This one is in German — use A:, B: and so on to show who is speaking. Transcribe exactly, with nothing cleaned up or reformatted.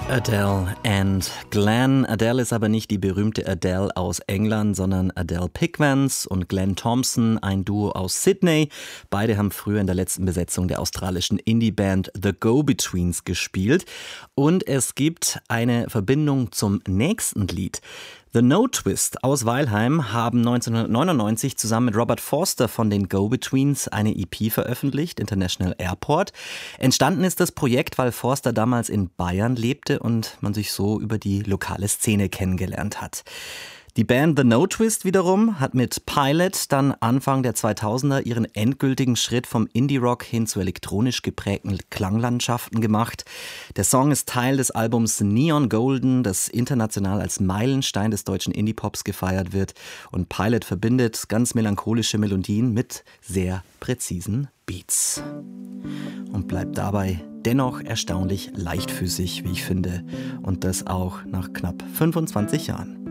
A: Adele and Glenn. Adele ist aber nicht die berühmte Adele aus England, sondern Adele Pickvance und Glenn Thompson, ein Duo aus Sydney. Beide haben früher in der letzten Besetzung der australischen Indie-Band The Go-Betweens gespielt. Und es gibt eine Verbindung zum nächsten Lied. The No Twist aus Weilheim haben neunzehnhundertneunundneunzig zusammen mit Robert Forster von den Go-Betweens eine E P veröffentlicht, International Airport. Entstanden ist das Projekt, weil Forster damals in Bayern lebte und man sich so über die lokale Szene kennengelernt hat. Die Band The No Twist wiederum hat mit Pilot dann Anfang der zweitausender ihren endgültigen Schritt vom Indie-Rock hin zu elektronisch geprägten Klanglandschaften gemacht. Der Song ist Teil des Albums Neon Golden, das international als Meilenstein des deutschen Indie-Pops gefeiert wird. Und Pilot verbindet ganz melancholische Melodien mit sehr präzisen Beats. Und bleibt dabei dennoch erstaunlich leichtfüßig, wie ich finde. Und das auch nach knapp fünfundzwanzig Jahren.